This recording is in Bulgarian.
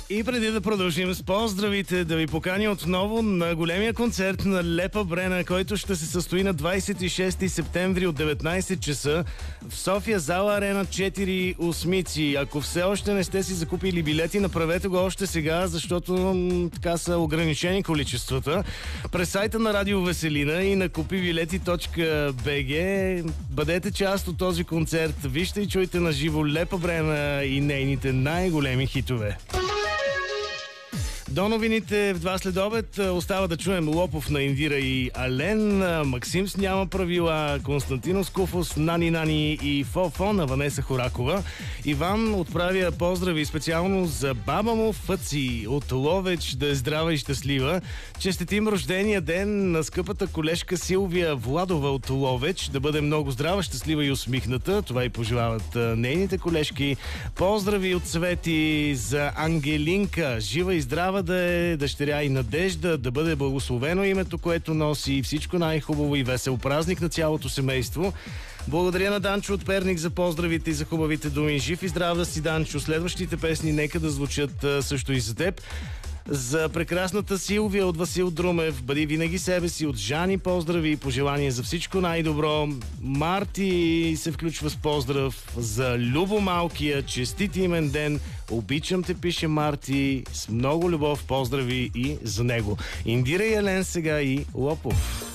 И преди да продължим с поздравите, да ви поканя отново на големия концерт на Лепа Брена, който ще се състои на 26 септември от 19 часа в София, зала Арена 4 Осмици. Ако все още не сте си закупили билети, направете го още сега, защото така са ограничени количествата. През сайта на Радио Веселина и на kupibileti.bg бъдете част от този концерт. Вижте и чуйте на живо Лепа Брена и нейните най-големи хитове. До новините в 2 следобед остава да чуем Лопов на Индира и Ален, Максим с Няма правила, Константинов Скуфос, Нани и Фо на Ванеса Хоракова. Иван отправя поздрави специално за баба му Фъци от Ловеч, да е здрава и щастлива. Честитим рождения ден на скъпата колежка Силвия Владова от Ловеч, да бъде много здрава, щастлива и усмихната. Това и пожелават нейните колежки. Поздрави от Свети за Ангелинка, жива и здрава да е, дъщеря и Надежда, да бъде благословено името, което носи, всичко най-хубаво и весел празник на цялото семейство. Благодаря на Данчо от Перник за поздравите и за хубавите думи. Жив и здрав да си, Данчо. Следващите песни нека да звучат също и за теб. За прекрасната Силвия от Васил Друмев, бъди винаги себе си, от Жани поздрави и пожелания за всичко най-добро. Марти се включва с поздрав за Любо Малкия, честит имен ден, обичам те, пише Марти, с много любов, поздрави и за него. Индира и Елен сега и Лопов.